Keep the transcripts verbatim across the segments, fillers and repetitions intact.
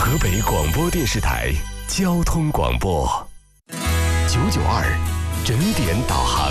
河北广播电视台交通广播九九二整点导航。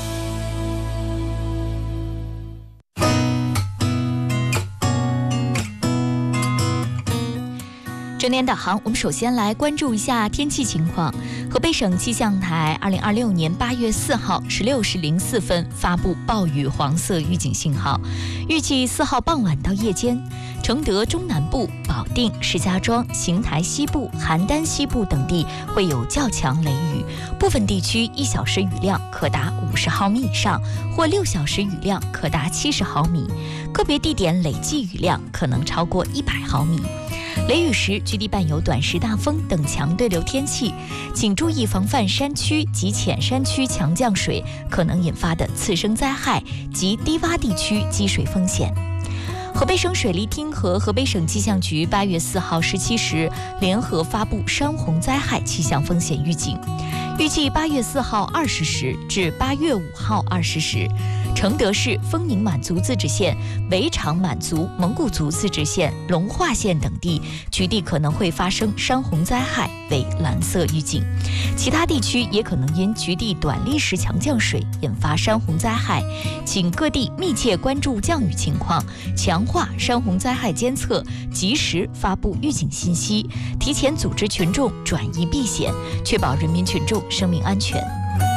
整点导航，我们首先来关注一下天气情况。河北省气象台二零二六年八月四号十六时零四分发布暴雨黄色预警信号，预计四号傍晚到夜间，承德中南部、保定、石家庄、邢台西部、邯郸西部等地会有较强雷雨，部分地区一小时雨量可达五十毫米以上，或六小时雨量可达七十毫米，个别地点累计雨量可能超过一百毫米。雷雨时，局地伴有短时大风等强对流天气，请注意防范山区及浅山区强降水可能引发的次生灾害及低洼地区积水风险。河北省水利厅和河北省气象局八月四号十七时联合发布山洪灾害气象风险预警，预计八月四号二十时至八月五号二十时，承德市丰宁满族自治县、围场满族、蒙古族自治县、龙化县等地局地可能会发生山洪灾害，为蓝色预警。其他地区也可能因局地短历时强降水引发山洪灾害，请各地密切关注降雨情况，强化山洪灾害监测，及时发布预警信息，提前组织群众转移避险，确保人民群众生命安全。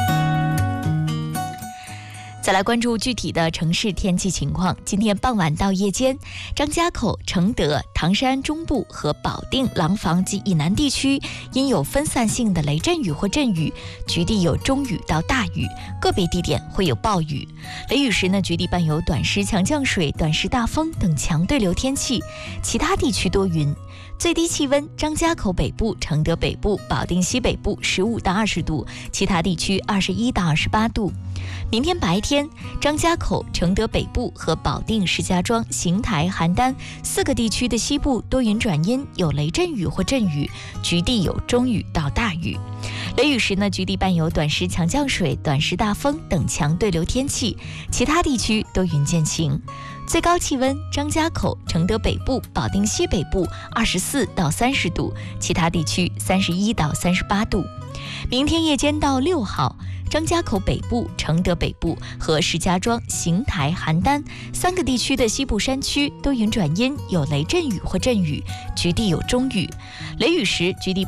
再来关注具体的城市天气情况。今天傍晚到夜间，张家口、承德、唐山中部和保定、廊坊及以南地区因有分散性的雷阵雨或阵雨，局地有中雨到大雨，个别地点会有暴雨。雷雨时呢，局地伴有短时强降水、短时大风等强对流天气，其他地区多云。最低气温，张家口北部、承德北部、保定西北部十五到二十度，其他地区二十一到二十八度。明天白天，张家口、承德北部和保定、石家庄、邢台、邯郸四个地区的西部多云转阴，有雷阵雨或阵雨，局地有中雨到大雨。雷雨时呢，局地伴有短时强降水、短时大风等强对流天气，其他地区多云见晴。最高气温，张家口、承德北部、保定西北部二十四到三十度，其他地区三十一到三十八度。明天夜间到六号，张家口北部、承德北部和石家庄、邢台、邯郸三个地区的西部山区多云转阴，有雷阵雨或阵雨，局地有中雨。雷雨时，局地